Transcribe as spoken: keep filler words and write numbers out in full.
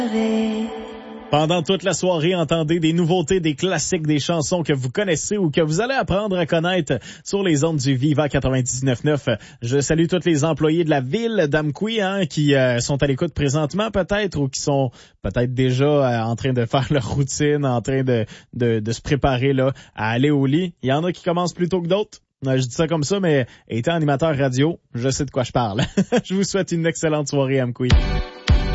Pendant toute la soirée, entendez des nouveautés, des classiques, des chansons que vous connaissez ou que vous allez apprendre à connaître sur les ondes du Viva quatre-vingt-dix-neuf neuf. Je salue tous les employés de la ville d'Amqui hein, qui euh, sont à l'écoute présentement peut-être ou qui sont peut-être déjà euh, en train de faire leur routine, en train de, de, de se préparer là à aller au lit. Il y en a qui commencent plus tôt que d'autres. Je dis ça comme ça, mais étant animateur radio, je sais de quoi je parle. Je vous souhaite une excellente soirée, Amqui.